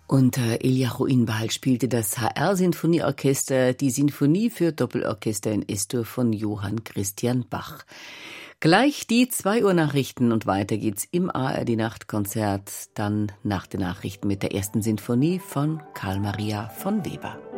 Unter Eliahu Inbal spielte das HR-Sinfonieorchester die Sinfonie für Doppelorchester in Es-Dur von Johann Christian Bach. Gleich die 2 Uhr Nachrichten und weiter geht's im ARD-Nachtkonzert, dann nach den Nachrichten mit der ersten Sinfonie von Carl Maria von Weber.